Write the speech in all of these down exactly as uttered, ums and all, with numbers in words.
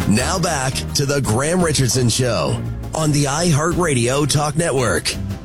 Now back to the Graham Richardson Show on the iHeartRadio Talk Network.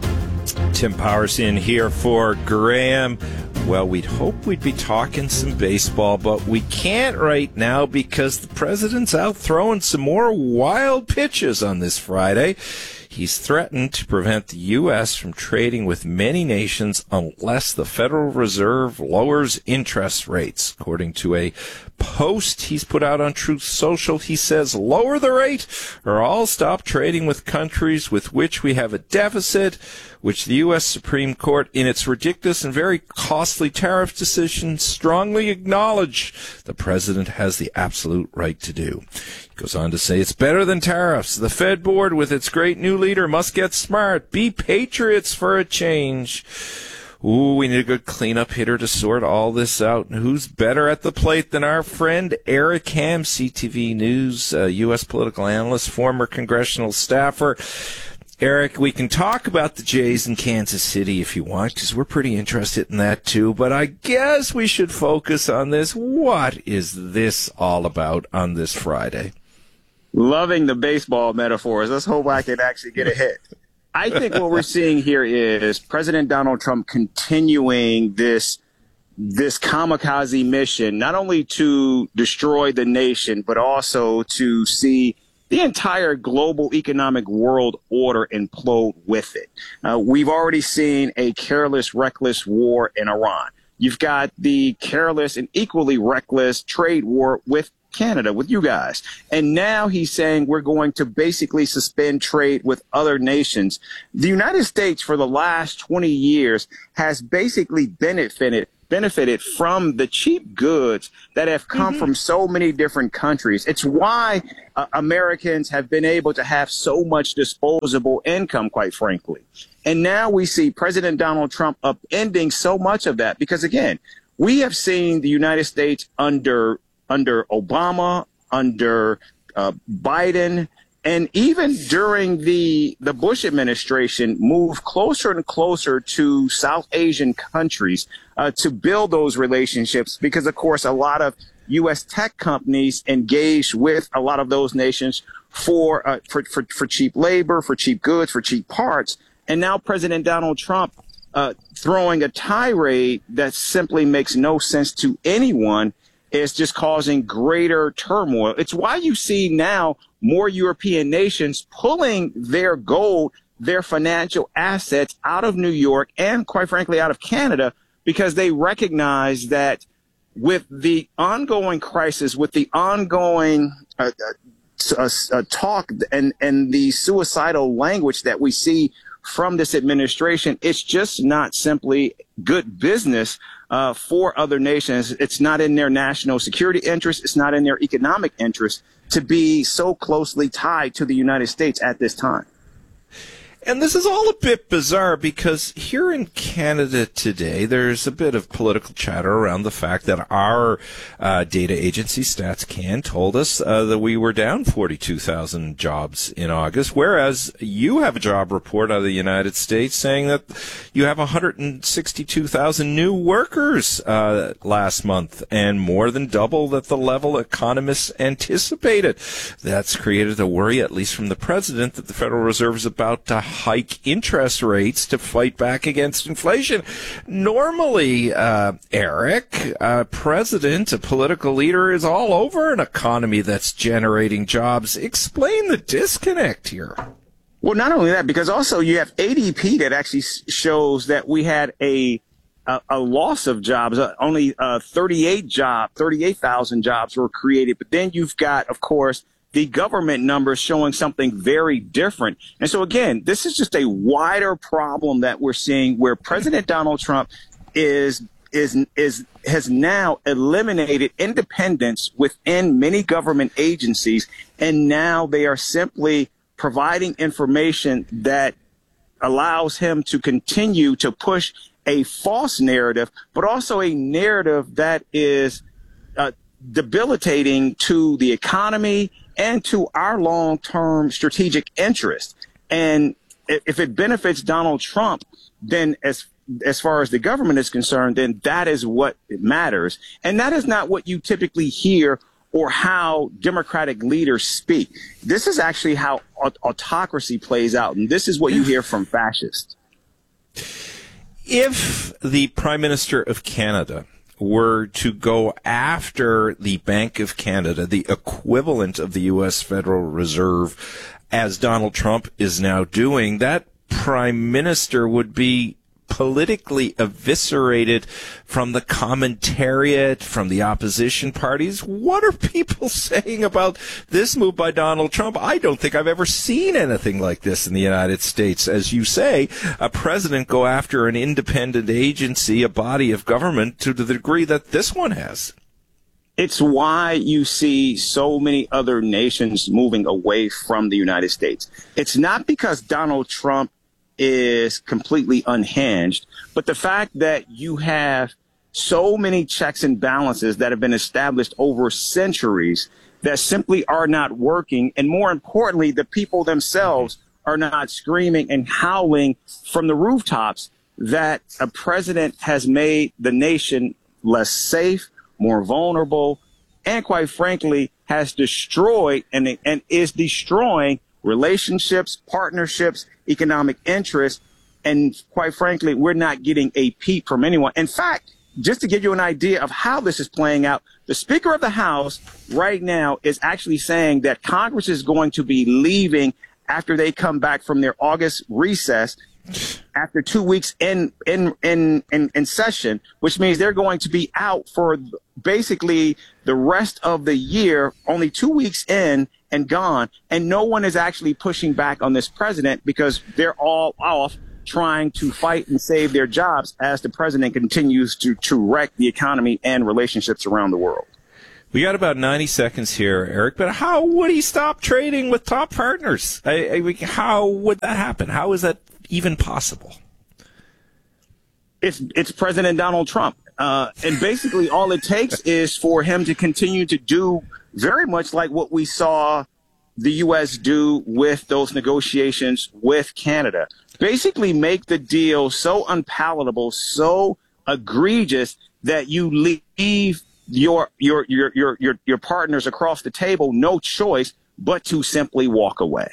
Tim Powers in here for Graham. Well, we'd hope we'd be talking some baseball, but we can't right now because the president's out throwing some more wild pitches on this Friday. He's threatened to prevent the U S from trading with many nations unless the Federal Reserve lowers interest rates. According to a post he's put out on Truth Social, he says, lower the rate or I'll stop trading with countries with which we have a deficit, which the U S Supreme Court, in its ridiculous and very costly tariff decision, strongly acknowledge the president has the absolute right to do. He goes on to say, it's better than tariffs. The Fed board, with its great new leader, must get smart. Be patriots for a change. Ooh, we need a good cleanup hitter to sort all this out. And who's better at the plate than our friend Eric Ham, C T V News, uh, U S political analyst, former congressional staffer. Eric, we can talk about the Jays in Kansas City if you want, because we're pretty interested in that too. But I guess we should focus on this. What is this all about on this Friday? Loving the baseball metaphors. Let's hope I can actually get a hit. I think what we're seeing here is President Donald Trump continuing this this kamikaze mission, not only to destroy the nation, but also to see the entire global economic world order implode with it. Uh, we've already seen a careless, reckless war in Iran. You've got the careless and equally reckless trade war with Canada, with you guys. And now he's saying we're going to basically suspend trade with other nations. The United States for the last twenty years has basically benefited benefited from the cheap goods that have come mm-hmm. from so many different countries. It's why uh, Americans have been able to have so much disposable income, quite frankly. And now we see President Donald Trump upending so much of that because, again, we have seen the United States under under Obama, under uh, Biden, and even during the the Bush administration, move closer and closer to South Asian countries uh, to build those relationships because, of course, a lot of U S tech companies engage with a lot of those nations for, uh, for, for, for cheap labor, for cheap goods, for cheap parts. And now President Donald Trump uh, throwing a tirade that simply makes no sense to anyone is just causing greater turmoil. It's why you see now more European nations pulling their gold, their financial assets out of New York and, quite frankly, out of Canada, because they recognize that with the ongoing crisis, with the ongoing uh, uh, uh, talk and, and the suicidal language that we see from this administration, it's just not simply good business uh, for other nations. It's not in their national security interest. It's not in their economic interest to be so closely tied to the United States at this time. And this is all a bit bizarre because here in Canada today, there's a bit of political chatter around the fact that our uh, data agency, StatsCan, told us uh, that we were down forty-two thousand jobs in August, whereas you have a job report out of the United States saying that you have one hundred sixty-two thousand new workers uh, last month and more than double that the level economists anticipated. That's created a worry, at least from the president, that the Federal Reserve is about to hike interest rates to fight back against inflation. Normally, uh, Eric, a president, a political leader, is all over an economy that's generating jobs. Explain the disconnect here. Well, not only that, because also you have A D P that actually shows that we had a a, a loss of jobs. Uh, only uh, thirty-eight job, thirty-eight thousand jobs were created. But then you've got, of course, the government numbers showing something very different. And so, again, this is just a wider problem that we're seeing where President Donald Trump is is is has now eliminated independence within many government agencies. And now they are simply providing information that allows him to continue to push a false narrative, but also a narrative that is uh, debilitating to the economy and to our long-term strategic interest. And if it benefits Donald Trump, then as as far as the government is concerned, then that is what matters. And that is not what you typically hear or how Democratic leaders speak. This is actually how aut- autocracy plays out, and this is what you hear from fascists. If the Prime Minister of Canada were to go after the Bank of Canada, the equivalent of the U S Federal Reserve, as Donald Trump is now doing, that Prime Minister would be politically eviscerated from the commentariat, from the opposition parties. What are people saying about this move by Donald Trump? I don't think I've ever seen anything like this in the United States. As you say, a president go after an independent agency, a body of government, to the degree that this one has. It's why you see so many other nations moving away from the United States. It's not because Donald Trump is completely unhinged, but the fact that you have so many checks and balances that have been established over centuries that simply are not working. And more importantly, the people themselves are not screaming and howling from the rooftops that a president has made the nation less safe, more vulnerable, and quite frankly, has destroyed and, and is destroying relationships, partnerships, economic interests, and quite frankly, we're not getting a peep from anyone. In fact, just to give you an idea of how this is playing out, the Speaker of the House right now is actually saying that Congress is going to be leaving after they come back from their August recess after two weeks in in in in, in session, which means they're going to be out for basically the rest of the year, only two weeks in and gone. And no one is actually pushing back on this president because they're all off trying to fight and save their jobs as the president continues to, to wreck the economy and relationships around the world. We got about ninety seconds here, Eric, but how would he stop trading with top partners? I, I, how would that happen? How is that even possible? It's it's President Donald Trump. Uh, and basically all it takes is for him to continue to do very much like what we saw the U S do with those negotiations with Canada. Basically make the deal so unpalatable, so egregious that you leave your your your your your, your partners across the table no choice but to simply walk away.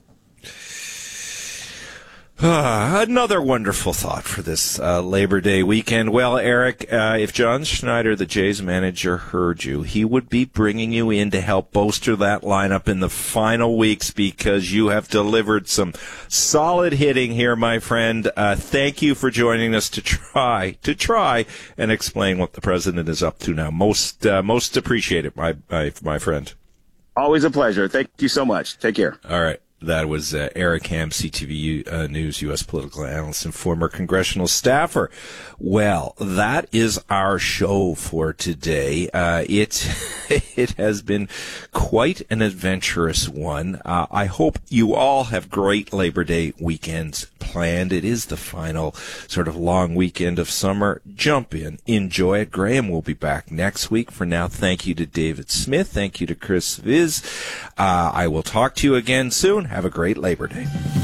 Ah, another wonderful thought for this uh, Labor Day weekend. Well, Eric, uh, if John Schneider, the Jays manager, heard you, he would be bringing you in to help bolster that lineup in the final weeks because you have delivered some solid hitting here, my friend. Uh, thank you for joining us to try to try and explain what the president is up to now. Most uh, most appreciated, my, my my friend. Always a pleasure. Thank you so much. Take care. All right. That was uh, Eric Ham, C T V uh, News U S political analyst and former congressional staffer. Well, that is our show for today. Uh, it it has been quite an adventurous one. Uh, I hope you all have great Labor Day weekends planned. It is the final sort of long weekend of summer. Jump in, enjoy it. Graham will be back next week. For now, thank you to David Smith. Thank you to Chris Viz. Uh, I will talk to you again soon. Have a great Labor Day.